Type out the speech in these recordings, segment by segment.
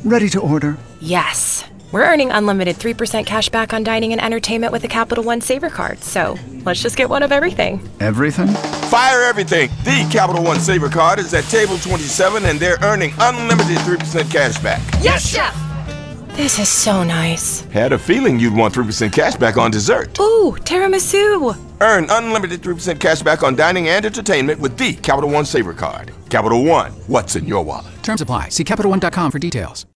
Ready to order. Yes. We're earning unlimited 3% cash back on dining and entertainment with a Capital One Saver card. So let's just get one of everything. Everything? Fire everything. The Capital One Saver card is at table 27 and they're earning unlimited 3% cash back. Yes, Chef! This is so nice. Had a feeling you'd want 3% cash back on dessert. Ooh, tiramisu. Earn unlimited 3% cash back on dining and entertainment with the Capital One Saver card. Capital One, what's in your wallet? Terms apply. See CapitalOne.com for details.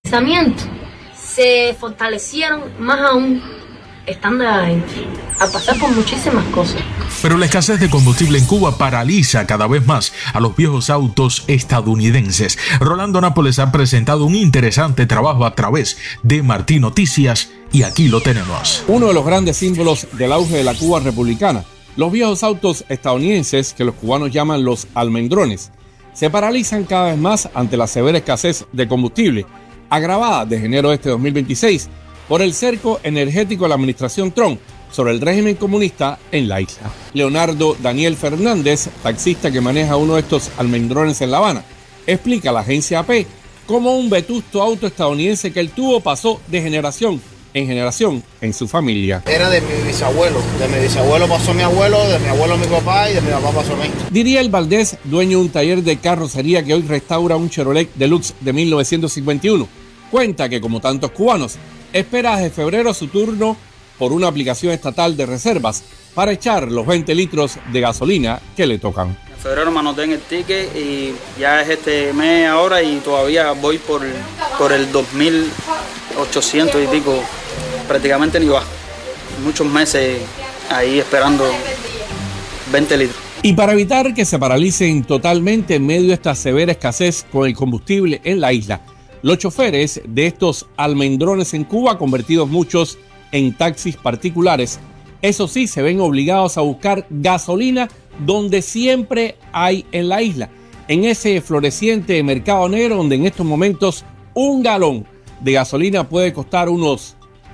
Se fortalecieron más aún estando adentro, a pasar por muchísimas cosas. Pero la escasez de combustible en Cuba paraliza cada vez más a los viejos autos estadounidenses. Rolando Nápoles ha presentado un interesante trabajo a través de Martí Noticias y aquí lo tenemos. Uno de los grandes símbolos del auge de la Cuba republicana, los viejos autos estadounidenses que los cubanos llaman los almendrones, se paralizan cada vez más ante la severa escasez de combustible, agravada desde enero de este 2026 por el cerco energético de la administración Trump sobre el régimen comunista en la isla. Leonardo Daniel Fernández, taxista que maneja uno de estos almendrones en La Habana, explica a la agencia AP cómo un vetusto auto estadounidense que él tuvo pasó de generación en generación en su familia. Era de mi bisabuelo pasó a mi abuelo, de mi abuelo a mi papá y de mi papá pasó a mí. Diriel Valdés, dueño de un taller de carrocería que hoy restaura un Chevrolet Deluxe de 1951, cuenta que como tantos cubanos, espera desde febrero su turno por una aplicación estatal de reservas para echar los 20 litros de gasolina que le tocan. En febrero me anoté en el ticket y ya es este mes ahora y todavía voy por el 2.800 y pico, prácticamente ni bajo. Muchos meses ahí esperando 20 litros. Y para evitar que se paralicen totalmente en medio de esta severa escasez con el combustible en la isla, los choferes de estos almendrones en Cuba, convertidos muchos en taxis particulares, eso sí, se ven obligados a buscar gasolina donde siempre hay en la isla, en ese floreciente mercado negro donde en estos momentos un galón de gasolina puede costar unos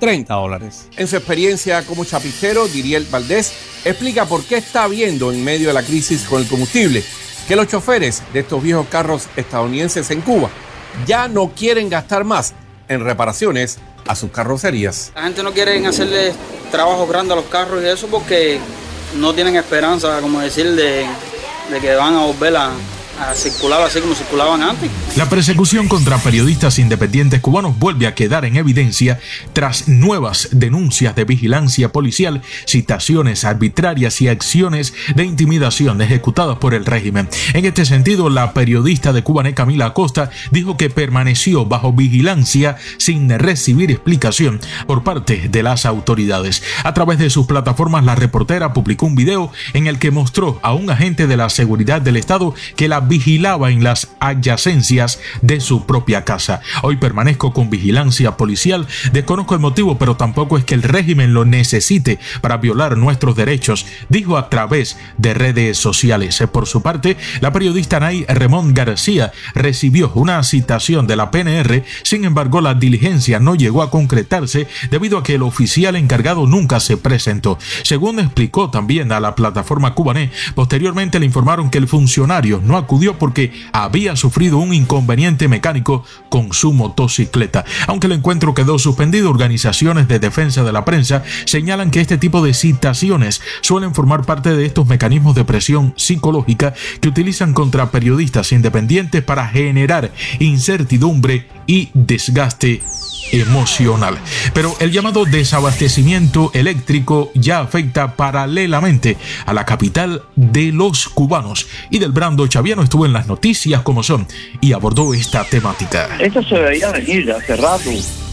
$30. En su experiencia como chapistero, Diriel Valdés explica por qué está viendo en medio de la crisis con el combustible que los choferes de estos viejos carros estadounidenses en Cuba ya no quieren gastar más en reparaciones a sus carrocerías. La gente no quiere hacerle trabajo grande a los carros y eso porque no tienen esperanza, como decir, de que van a volver a circular así como circulaban antes. La persecución contra periodistas independientes cubanos vuelve a quedar en evidencia tras nuevas denuncias de vigilancia policial, citaciones arbitrarias y acciones de intimidación ejecutadas por el régimen. En este sentido, la periodista de Cubanet Camila Acosta dijo que permaneció bajo vigilancia sin recibir explicación por parte de las autoridades. A través de sus plataformas, la reportera publicó un video en el que mostró a un agente de la seguridad del Estado que la vigilaba en las adyacencias de su propia casa. Hoy permanezco con vigilancia policial. Desconozco el motivo, pero tampoco es que el régimen lo necesite para violar nuestros derechos, dijo a través de redes sociales. Por su parte, la periodista Nay Ramón García recibió una citación de la PNR. Sin embargo, la diligencia no llegó a concretarse debido a que el oficial encargado nunca se presentó. Según explicó también a la plataforma Cubanet, posteriormente le informaron que el funcionario no acudió porque había sufrido un inconveniente mecánico con su motocicleta. Aunque el encuentro quedó suspendido, organizaciones de defensa de la prensa señalan que este tipo de citaciones suelen formar parte de estos mecanismos de presión psicológica que utilizan contra periodistas independientes para generar incertidumbre y desgaste emocional. Pero el llamado desabastecimiento eléctrico ya afecta paralelamente a la capital de los cubanos. Y del Brando Chaviano estuvo en las noticias como son y abordó esta temática. Esto se veía venir hace rato.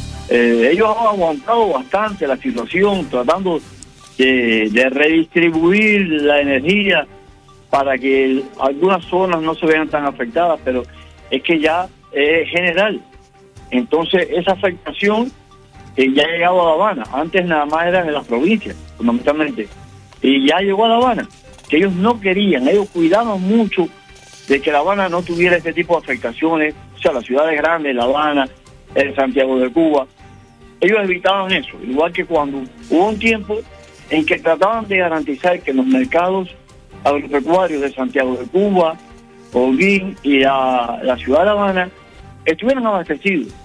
Ellos han aguantado bastante la situación, tratando de redistribuir la energía para que algunas zonas no se vean tan afectadas, pero es que ya es general. Entonces, esa afectación ya ha llegado a La Habana. Antes nada más eran en las provincias, fundamentalmente. Y ya llegó a La Habana, que ellos no querían, ellos cuidaban mucho de que La Habana no tuviera este tipo de afectaciones. O sea, las ciudades grandes, La Habana, Santiago de Cuba, ellos evitaban eso. Igual que cuando hubo un tiempo en que trataban de garantizar que los mercados agropecuarios de Santiago de Cuba, Holguín y la ciudad de La Habana estuvieran abastecidos.